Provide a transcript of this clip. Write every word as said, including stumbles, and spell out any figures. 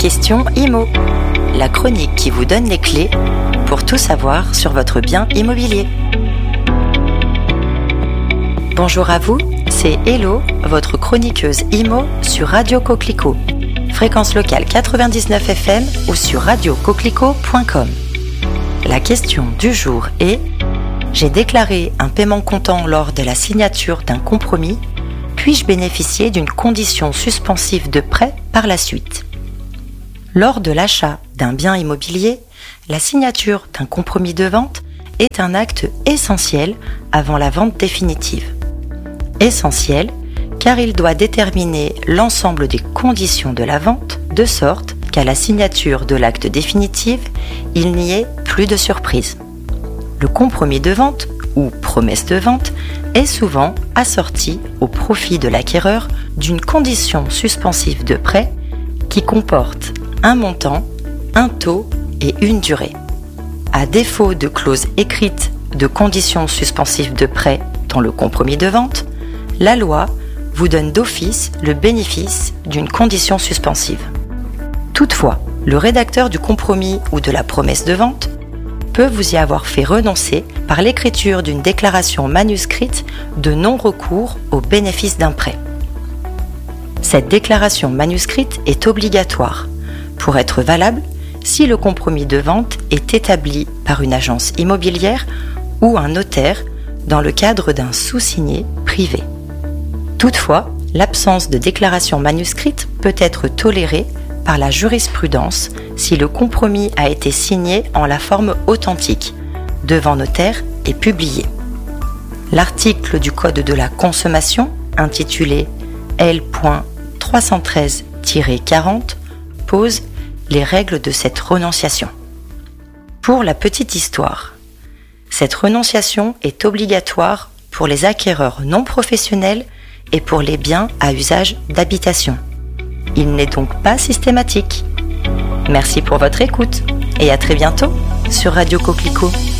question IMO, la chronique qui vous donne les clés pour tout savoir sur votre bien immobilier. Bonjour à vous, c'est Hello, votre chroniqueuse IMO sur Radio Coquelicot, fréquence locale quatre-vingt-dix-neuf F M ou sur radio coquelicot point com. La question du jour est: j'ai déclaré un paiement comptant lors de la signature d'un compromis, puis-je bénéficier d'une condition suspensive de prêt par la suite? Lors de l'achat d'un bien immobilier, la signature d'un compromis de vente est un acte essentiel avant la vente définitive. Essentiel car il doit déterminer l'ensemble des conditions de la vente de sorte qu'à la signature de l'acte définitif, il n'y ait plus de surprise. Le compromis de vente ou promesse de vente est souvent assorti au profit de l'acquéreur d'une condition suspensive de prêt qui comporte un montant, un taux et une durée. À défaut de clause écrite de conditions suspensives de prêt dans le compromis de vente, la loi vous donne d'office le bénéfice d'une condition suspensive. Toutefois, le rédacteur du compromis ou de la promesse de vente peut vous y avoir fait renoncer par l'écriture d'une déclaration manuscrite de non-recours au bénéfice d'un prêt. Cette déclaration manuscrite est obligatoire pour être valable si le compromis de vente est établi par une agence immobilière ou un notaire dans le cadre d'un sous-signé privé. Toutefois, l'absence de déclaration manuscrite peut être tolérée par la jurisprudence si le compromis a été signé en la forme authentique, devant notaire et publié. L'article du Code de la consommation, intitulé L trois cent treize tiret quarante, pose les règles de cette renonciation. Pour la petite histoire, cette renonciation est obligatoire pour les acquéreurs non professionnels et pour les biens à usage d'habitation. Il n'est donc pas systématique. Merci pour votre écoute et à très bientôt sur Radio Coquelicot.